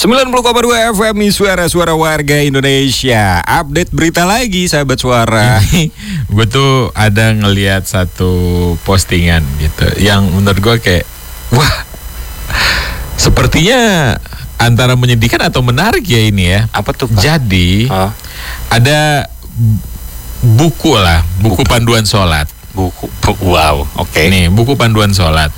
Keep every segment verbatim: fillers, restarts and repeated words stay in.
sembilan puluh koma dua F M Suara-suara warga Indonesia. Update berita lagi sahabat suara. Gue tuh ada ngelihat satu postingan gitu yang menurut gue kayak wah, sepertinya antara menyedihkan atau menarik ya ini ya. Apa tuh, Pak? Jadi oh. ada buku lah, buku, buku panduan sholat. Buku, bu, wow, oke. Okay. Nih buku panduan sholat.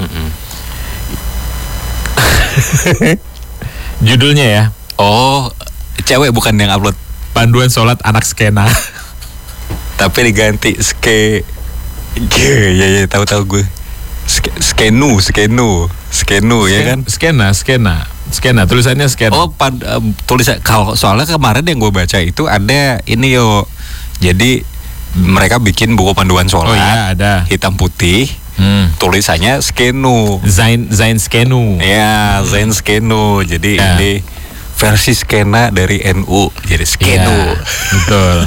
Judulnya ya. Oh, cewek bukan yang upload. Panduan sholat anak skena. Tapi diganti ske. Ya ya tahu-tahu gue. Ske, skenu, skenu, skenu Ske, ya kan? Skena, skena, skena. Tulisannya skena. Oh, pad, um, tulisan kalau soalnya kemarin yang gue baca itu ada ini yo. Jadi mereka bikin buku panduan sholat. Oh iya ada. Hitam putih. Hmm. Tulisannya skenu. Zain Zain skenu. Ya, Zain skenu. Jadi ya. Ini versi skena dari N U. Jadi skenu. Ya, betul.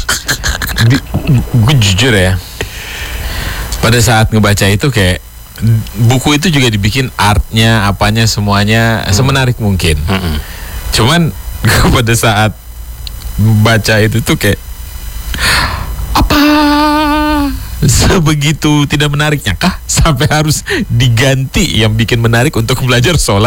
Gue jujur ya. Pada saat ngebaca itu kayak buku itu juga dibikin artnya, apanya semuanya hmm. semenarik mungkin. Hmm. Cuman pada saat baca itu tuh kayak apa? Sebegitu tidak menariknya kah sampai harus diganti yang bikin menarik untuk belajar sholat?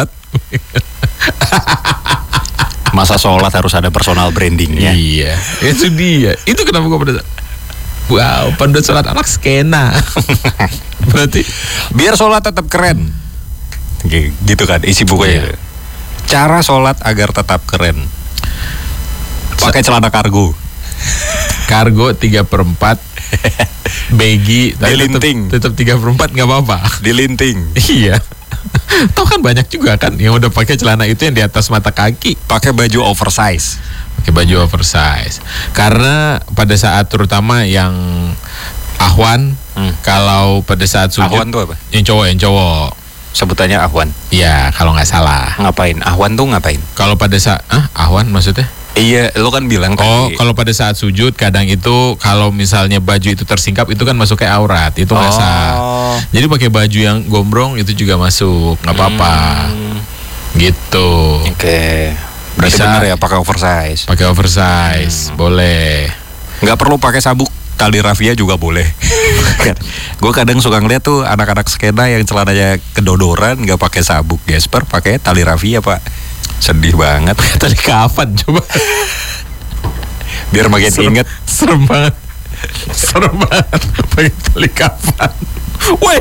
Masa sholat harus ada personal brandingnya? Iya, itu dia. Itu kenapa gue pada wow, panduan sholat anak skena. Berarti biar sholat tetap keren. Gitu kan isi bukunya. Iya. Cara sholat agar tetap keren. Pakai celana kargo. Kargo tiga per empat. Baggy, dilinting. Tetap tiga per empat nggak apa-apa. Dilinting. Iya. Toh kan banyak juga kan yang udah pakai celana itu yang di atas mata kaki. Pakai baju oversize. Pakai baju oversize. Karena pada saat terutama yang ahwan, hmm. kalau pada saat sujud. Ahwan tuh apa? Yang cowok, yang cowok. Sebutannya ahwan. Iya, kalau nggak salah. Ngapain? Ahwan tuh ngapain? Kalau pada saat, ah, ahwan maksudnya? Iya, lo kan bilang tadi. Oh, kalau pada saat sujud kadang itu kalau misalnya baju itu tersingkap itu kan masuk ke aurat, itu nggak oh. sah. Jadi pakai baju yang gombrong itu juga masuk, nggak apa-apa. Hmm. Gitu. Oke. Okay. Berarti bisa benar ya pakai oversize. Pakai oversize, hmm. boleh. Nggak perlu pakai sabuk, tali rafia juga boleh. Gue kadang suka ngeliat tuh anak-anak skena yang celananya kedodoran nggak pakai sabuk gesper, pakai tali rafia, Pak. Sedih banget. Tali kafan coba. Biar makin serem, inget. Serem banget. Serem banget pakai tali kafan. Woi.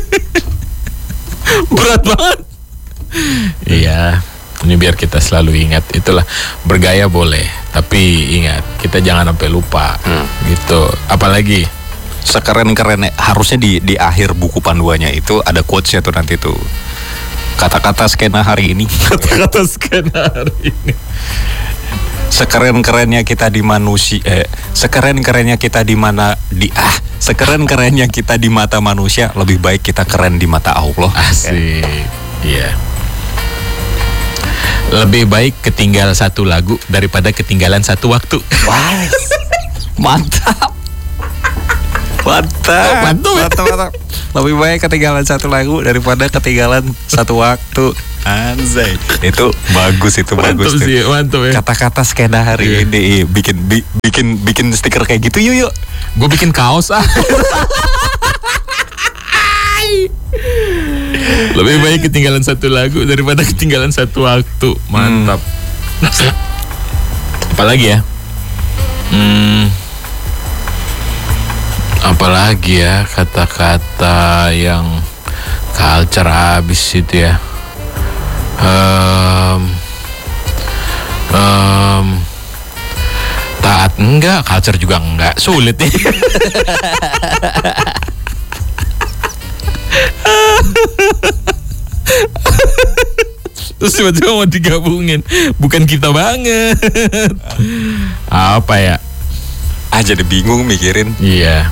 Berat banget. Iya. Ini biar kita selalu ingat. Itulah, bergaya boleh, tapi ingat kita jangan sampai lupa. hmm. Gitu. Apalagi sekeren-keren harusnya di di akhir buku panduannya itu ada quotes-nya tuh nanti tuh. Kata-kata skena hari ini. Kata-kata skena hari ini. Sekeren-kerennya kita di manusia, eh, sekeren-kerennya kita di mana di ah, sekeren-kerennya kita di mata manusia, lebih baik kita keren di mata Allah. Asik. Iya. Lebih baik ketinggal satu lagu daripada ketinggalan satu waktu. Wah. Mantap. Mantap. Mantap. Mantap, mantap. Lebih baik ketinggalan satu lagu daripada ketinggalan satu waktu. Anjay. Itu bagus, itu mantap bagus sih, tuh. Mantap ya. Kata-kata skena hari yeah. ini bikin bi, bikin bikin stiker kayak gitu yuk yuk. Gue bikin kaos ah. Lebih baik ketinggalan satu lagu daripada ketinggalan satu waktu. Mantap. Hmm. Apalagi ya? Hmm. Apalagi ya kata-kata yang culture abis itu ya. Um, um, taat enggak, culture juga enggak, sulit nih. Terus tiba-tiba mau digabungin, bukan kita banget. Apa ya? Ah, jadi bingung mikirin. Iya.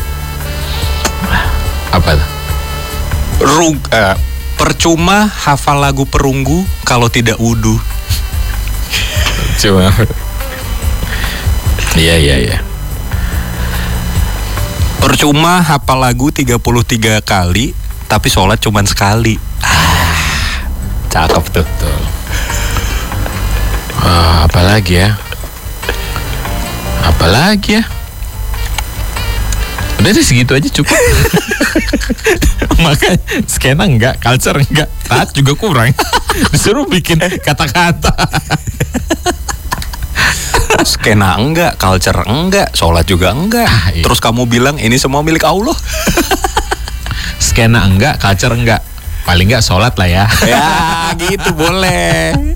Apa tuh? Rung, uh, percuma hafal lagu perunggu kalau tidak wudu. Cuma. Iya iya iya. Percuma hafal lagu tiga puluh tiga kali tapi sholat cuman sekali. Ah, cakep tuh. Betul. Oh, apalagi ya? Apalagi ya? Udah deh segitu aja cukup. Makanya skena enggak, culture enggak, taat juga kurang. Disuruh bikin kata-kata. Skena enggak, culture enggak, sholat juga enggak. Ah, iya. Terus kamu bilang ini semua milik Allah. Skena enggak, culture enggak. Paling enggak sholat lah ya. Ya gitu boleh.